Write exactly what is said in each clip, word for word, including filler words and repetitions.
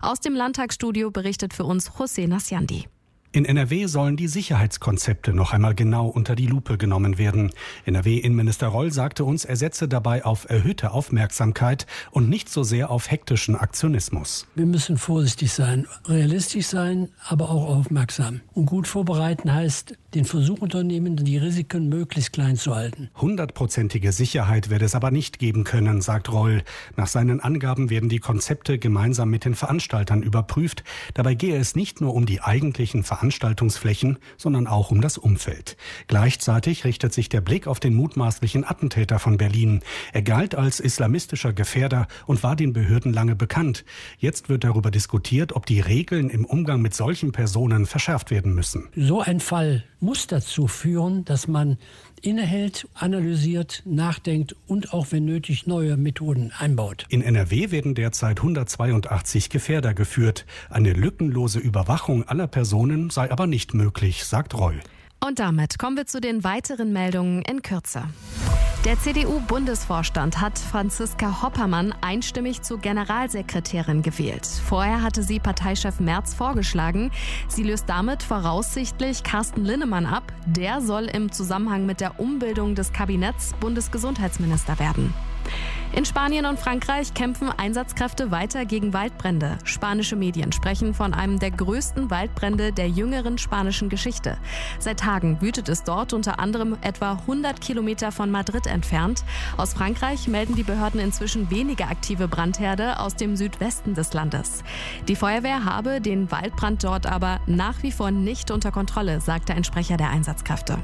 Aus dem Landtagsstudio berichtet für uns José Nasciandi. In N R W sollen die Sicherheitskonzepte noch einmal genau unter die Lupe genommen werden. N R W-Innenminister Reul sagte uns, er setze dabei auf erhöhte Aufmerksamkeit und nicht so sehr auf hektischen Aktionismus. Wir müssen vorsichtig sein, realistisch sein, aber auch aufmerksam. Und gut vorbereiten heißt, den Versuch unternehmen, die Risiken möglichst klein zu halten. Hundertprozentige Sicherheit werde es aber nicht geben können, sagt Reul. Nach seinen Angaben werden die Konzepte gemeinsam mit den Veranstaltern überprüft. Dabei gehe es nicht nur um die eigentlichen Veranstaltungsflächen, sondern auch um das Umfeld. Gleichzeitig richtet sich der Blick auf den mutmaßlichen Attentäter von Berlin. Er galt als islamistischer Gefährder und war den Behörden lange bekannt. Jetzt wird darüber diskutiert, ob die Regeln im Umgang mit solchen Personen verschärft werden müssen. So ein Fall muss dazu führen, dass man innehält, analysiert, nachdenkt und auch, wenn nötig, neue Methoden einbaut. In N R W werden derzeit hundertzweiundachtzig Gefährder geführt. Eine lückenlose Überwachung aller Personen sei aber nicht möglich, sagt Reul. Und damit kommen wir zu den weiteren Meldungen in Kürze. Der C D U-Bundesvorstand hat Franziska Hoppermann einstimmig zur Generalsekretärin gewählt. Vorher hatte sie Parteichef Merz vorgeschlagen. Sie löst damit voraussichtlich Carsten Linnemann ab. Der soll im Zusammenhang mit der Umbildung des Kabinetts Bundesgesundheitsminister werden. In Spanien und Frankreich kämpfen Einsatzkräfte weiter gegen Waldbrände. Spanische Medien sprechen von einem der größten Waldbrände der jüngeren spanischen Geschichte. Seit Tagen wütet es dort, unter anderem etwa hundert Kilometer von Madrid entfernt. Aus Frankreich melden die Behörden inzwischen weniger aktive Brandherde aus dem Südwesten des Landes. Die Feuerwehr habe den Waldbrand dort aber nach wie vor nicht unter Kontrolle, sagte ein Sprecher der Einsatzkräfte.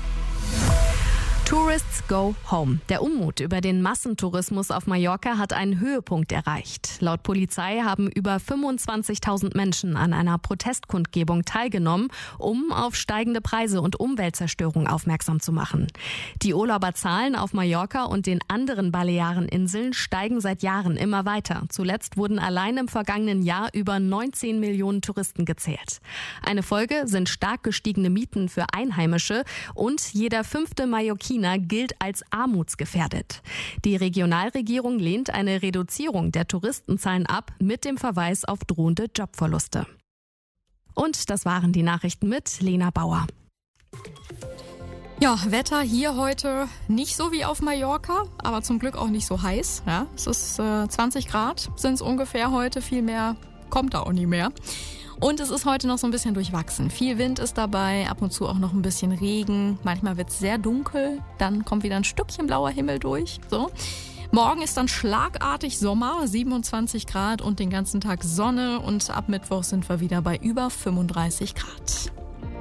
Tourists go home. Der Unmut über den Massentourismus auf Mallorca hat einen Höhepunkt erreicht. Laut Polizei haben über fünfundzwanzigtausend Menschen an einer Protestkundgebung teilgenommen, um auf steigende Preise und Umweltzerstörung aufmerksam zu machen. Die Urlauberzahlen auf Mallorca und den anderen Baleareninseln steigen seit Jahren immer weiter. Zuletzt wurden allein im vergangenen Jahr über neunzehn Millionen Touristen gezählt. Eine Folge sind stark gestiegene Mieten für Einheimische und jeder fünfte Mallorquiner gilt als armutsgefährdet. Die Regionalregierung lehnt eine Reduzierung der Touristenzahlen ab mit dem Verweis auf drohende Jobverluste. Und das waren die Nachrichten mit Lena Bauer. Ja, Wetter hier heute nicht so wie auf Mallorca, aber zum Glück auch nicht so heiß. Ja, es ist äh, zwanzig Grad, sind es ungefähr heute, viel mehr kommt da auch nie mehr. Und es ist heute noch so ein bisschen durchwachsen. Viel Wind ist dabei, ab und zu auch noch ein bisschen Regen. Manchmal wird es sehr dunkel, dann kommt wieder ein Stückchen blauer Himmel durch. So. Morgen ist dann schlagartig Sommer, siebenundzwanzig Grad und den ganzen Tag Sonne. Und ab Mittwoch sind wir wieder bei über fünfunddreißig Grad.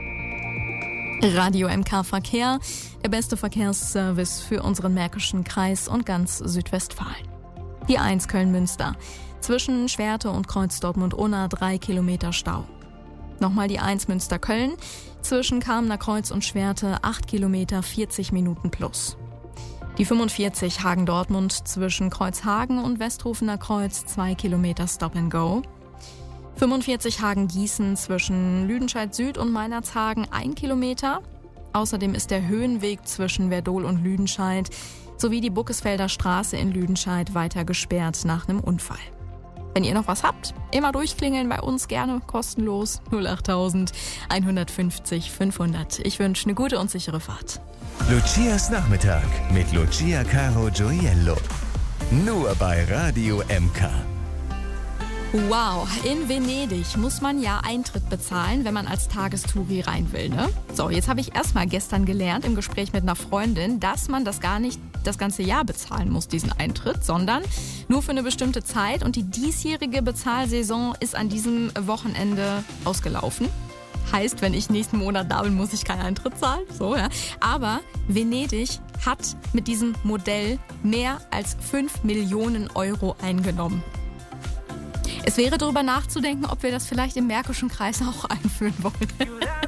Radio M K Verkehr, der beste Verkehrsservice für unseren Märkischen Kreis und ganz Südwestfalen. Die eins Köln-Münster. Zwischen Schwerte und Kreuz Dortmund-Unna drei Kilometer Stau. Nochmal die eins Münster-Köln. Zwischen Kamener Kreuz und Schwerte acht Kilometer, vierzig Minuten plus. Die fünfundvierzig Hagen-Dortmund zwischen Kreuzhagen und Westhofener Kreuz zwei Kilometer Stop and Go. fünfundvierzig Hagen-Gießen zwischen Lüdenscheid Süd und Meinerzhagen ein Kilometer. Außerdem ist der Höhenweg zwischen Werdohl und Lüdenscheid sowie die Buckesfelder Straße in Lüdenscheid weiter gesperrt nach einem Unfall. Wenn ihr noch was habt, immer durchklingeln bei uns, gerne kostenlos null acht tausend einhundertfünfzig fünfhundert. Ich wünsche eine gute und sichere Fahrt. Lucias Nachmittag mit Lucia Caro Gioiello. Nur bei Radio M K. Wow, in Venedig muss man ja Eintritt bezahlen, wenn man als Tagestouri rein will, ne? So, jetzt habe ich erstmal gestern gelernt im Gespräch mit einer Freundin, dass man das gar nicht das ganze Jahr bezahlen muss, diesen Eintritt, sondern nur für eine bestimmte Zeit. Und die diesjährige Bezahlsaison ist an diesem Wochenende ausgelaufen. Heißt, wenn ich nächsten Monat da bin, muss ich keinen Eintritt zahlen. So, ja. Aber Venedig hat mit diesem Modell mehr als fünf Millionen Euro eingenommen. Es wäre darüber nachzudenken, ob wir das vielleicht im Märkischen Kreis auch einführen wollen.